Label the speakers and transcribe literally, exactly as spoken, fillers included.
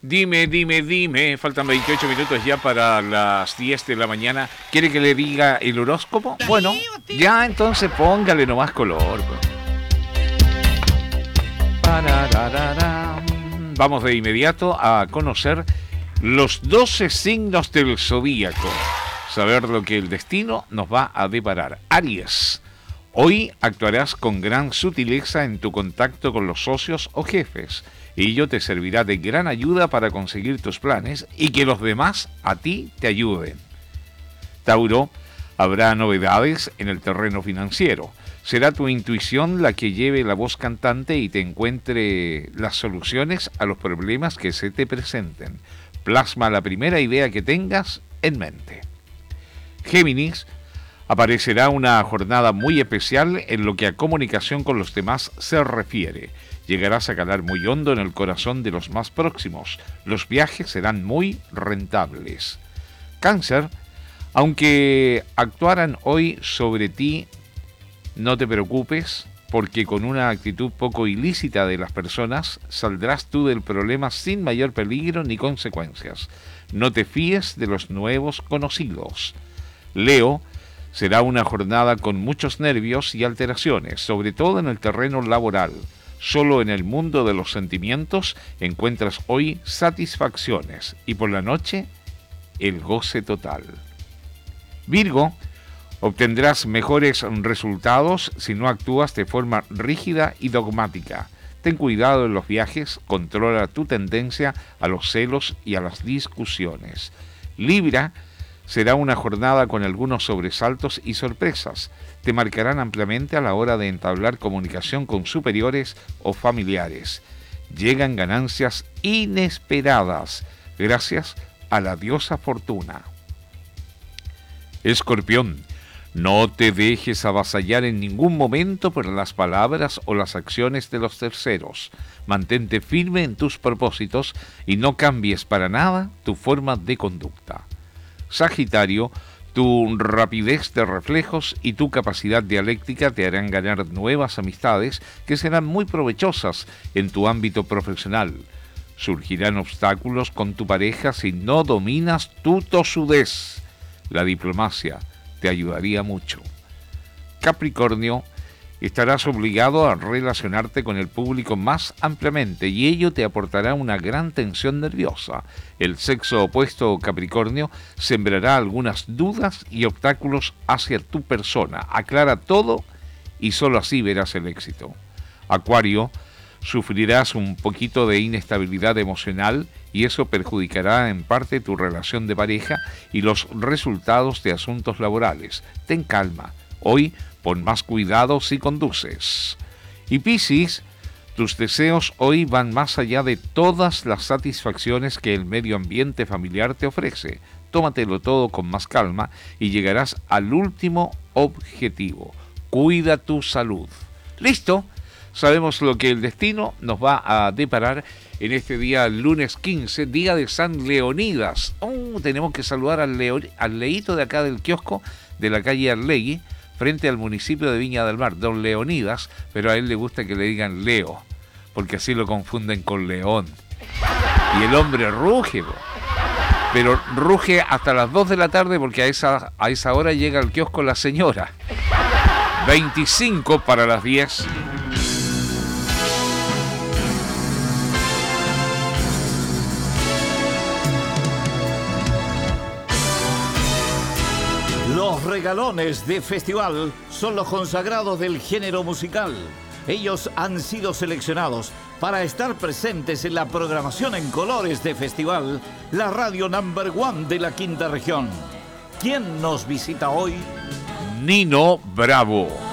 Speaker 1: Dime, dime, dime. Faltan veintiocho minutos ya para las diez de la mañana. ¿Quiere que le diga el horóscopo? Bueno, ya entonces póngale nomás color. Vamos de inmediato a conocer los doce signos del zodíaco. Saber lo que el destino nos va a deparar. Aries. Hoy actuarás con gran sutileza en tu contacto con los socios o jefes. Ello te servirá de gran ayuda para conseguir tus planes y que los demás a ti te ayuden. Tauro, habrá novedades en el terreno financiero. Será tu intuición la que lleve la voz cantante y te encuentre las soluciones a los problemas que se te presenten. Plasma la primera idea que tengas en mente. Géminis, aparecerá una jornada muy especial en lo que a comunicación con los demás se refiere. Llegarás a calar muy hondo en el corazón de los más próximos. Los viajes serán muy rentables. Cáncer, aunque actuaran hoy sobre ti, no te preocupes, porque con una actitud poco ilícita de las personas, saldrás tú del problema sin mayor peligro ni consecuencias. No te fíes de los nuevos conocidos. Leo, será una jornada con muchos nervios y alteraciones, sobre todo en el terreno laboral. Solo en el mundo de los sentimientos encuentras hoy satisfacciones y por la noche el goce total. Virgo, obtendrás mejores resultados si no actúas de forma rígida y dogmática. Ten cuidado en los viajes, controla tu tendencia a los celos y a las discusiones. Libra, será una jornada con algunos sobresaltos y sorpresas. Te marcarán ampliamente a la hora de entablar comunicación con superiores o familiares. Llegan ganancias inesperadas gracias a la diosa Fortuna. Escorpión, no te dejes avasallar en ningún momento por las palabras o las acciones de los terceros. Mantente firme en tus propósitos y no cambies para nada tu forma de conducta. Sagitario, tu rapidez de reflejos y tu capacidad dialéctica te harán ganar nuevas amistades que serán muy provechosas en tu ámbito profesional. Surgirán obstáculos con tu pareja si no dominas tu tosudez. La diplomacia te ayudaría mucho. Capricornio, estarás obligado a relacionarte con el público más ampliamente y ello te aportará una gran tensión nerviosa. El sexo opuesto Capricornio sembrará algunas dudas y obstáculos hacia tu persona. Aclara todo y solo así verás el éxito. Acuario, sufrirás un poquito de inestabilidad emocional y eso perjudicará en parte tu relación de pareja y los resultados de asuntos laborales. Ten calma. Hoy, pon más cuidado si conduces. Y Piscis, tus deseos hoy van más allá de todas las satisfacciones que el medio ambiente familiar te ofrece. Tómatelo todo con más calma y llegarás al último objetivo. Cuida tu salud. ¿Listo? Sabemos lo que el destino nos va a deparar en este día, lunes quince, día de San Leonidas. Oh, tenemos que saludar al, Leo, al leíto de acá del kiosco de la calle Arlegui, frente al municipio de Viña del Mar, don Leonidas, pero a él le gusta que le digan Leo, porque así lo confunden con León. Y el hombre ruge, bro. Pero ruge hasta las dos de la tarde porque a esa, a esa hora llega al kiosco la señora. veinticinco para las diez.
Speaker 2: Los regalones de festival son los consagrados del género musical. Ellos han sido seleccionados para estar presentes en la programación en colores de festival, la radio number one de la quinta región. ¿Quién nos visita hoy?
Speaker 1: Nino Bravo.